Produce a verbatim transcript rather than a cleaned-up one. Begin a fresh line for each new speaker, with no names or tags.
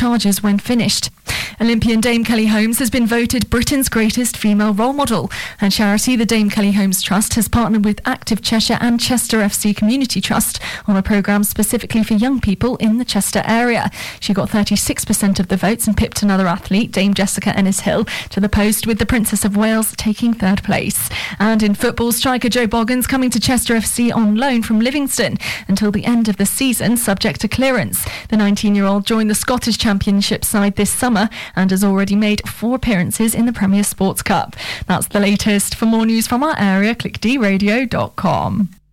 charges when finished. Olympian Dame Kelly Holmes has been voted Britain's greatest female role model. Her charity, the Dame Kelly Holmes Trust, has partnered with Active Cheshire and Chester F C Community Trust on a programme specifically for young people in the Chester area. She got thirty-six percent of the votes and pipped another athlete, Dame Jessica Ennis-Hill, to the post, with the Princess of Wales taking third place. And in football, striker Joe Boggins coming to Chester F C on loan from Livingston until the end of the season, subject to clearance. The nineteen-year-old joined the Scottish Championship side this summer and has already made four appearances in the Premier Sports Cup. That's the latest. For more news from our area, click d radio dot com.